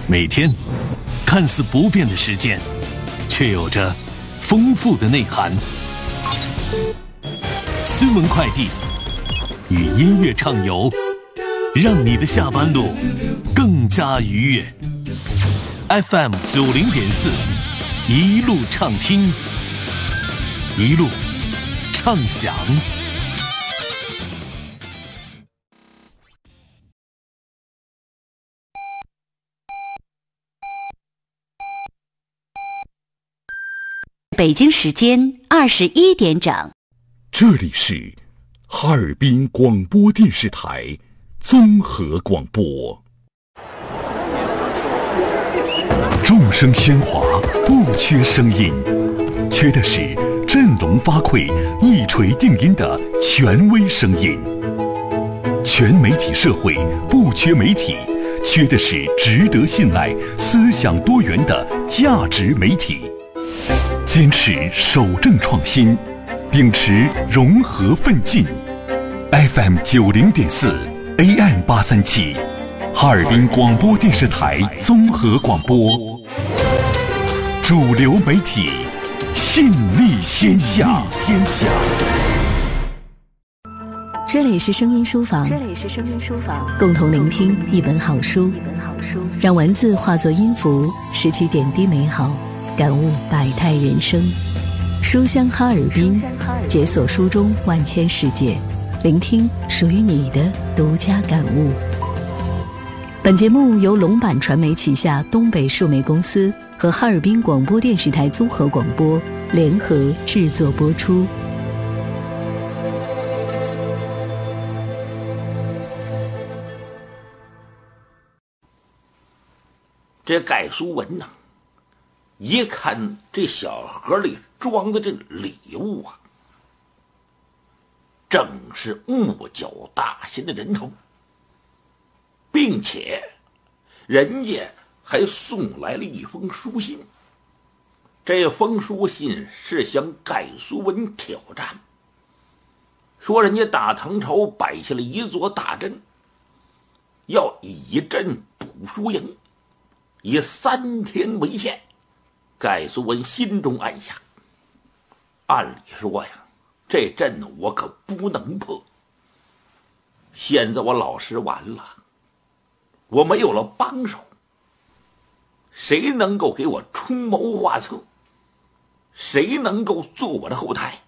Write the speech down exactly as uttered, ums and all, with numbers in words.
每天看似不变的时间，却有着丰富的内涵。新闻快递与音乐畅游，让你的下班路更加愉悦。F M 九零点四，一路畅听，一路畅享。 北京时间二十一点整， 这里是哈尔滨广播电视台综合广播。众声喧哗，不缺声音，缺的是振聋发聩、一锤定音的权威声音。全媒体社会不缺媒体，缺的是值得信赖、思想多元的价值媒体。坚持守正创新，秉持融合奋进。F M 九零点四 A M 八三七，哈尔滨广播电视台综合广播，主流媒体，信力天下天下。 这里是声音书房， 这里是声音书房， 共同聆听一本好书， 一本好书， 让文字化作音符，拾起点滴美好，感悟百态人生。书香哈尔滨，解锁书中万千世界，聆听属于你的独家感悟。本节目由龙版传媒旗下东北数媒公司和哈尔滨广播电视台综合广播联合制作播出。 这盖书文呐、啊，一看这小盒里装的这礼物啊，正是木角大仙的人头，并且人家还送来了一封书信。这封书信是向盖书文挑战，说人家大唐朝摆下了一座大阵，要以阵补输赢，以三天为限。盖书文心中暗想，按理说呀，这阵我可不能破。现在我老师完了，我没有了帮手，谁能够给我出谋划策？谁能够做我的后台？